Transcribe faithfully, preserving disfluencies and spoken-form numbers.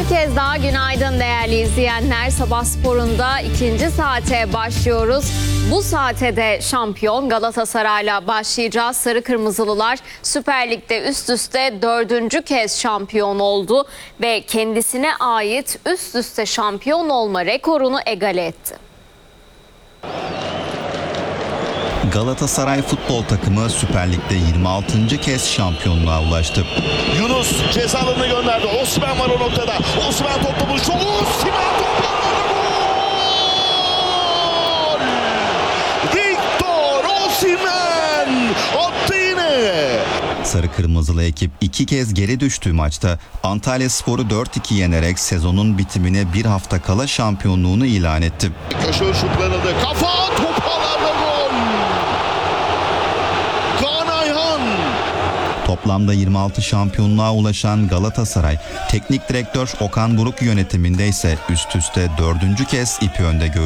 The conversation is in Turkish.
Bir kez daha günaydın değerli izleyenler. Sabah Spor'unda ikinci saate başlıyoruz. Bu saate de şampiyon Galatasaray'la başlayacağız. Sarı Kırmızılılar Süper Lig'de üst üste dördüncü kez şampiyon oldu ve kendisine ait üst üste şampiyon olma rekorunu egale etti. Galatasaray futbol takımı Süper Lig'de yirmi altıncı kez şampiyonluğa ulaştı. Yunus ceza alanına gönderdi. Osimhen var o noktada. Osimhen topu buluştu. Osimhen topu gol! Victor Osimhen attı yine. Sarı Kırmızılı ekip iki kez geri düştüğü maçta Antalyaspor'u dört iki yenerek sezonun bitimine bir hafta kala şampiyonluğunu ilan etti. Köşe şutlarında kafa top alanda gol. Kaan Ayhan. Toplamda yirmi altı şampiyonluğa ulaşan Galatasaray, teknik direktör Okan Buruk yönetiminde ise üst üste dördüncü kez ipi önde göğüsledi.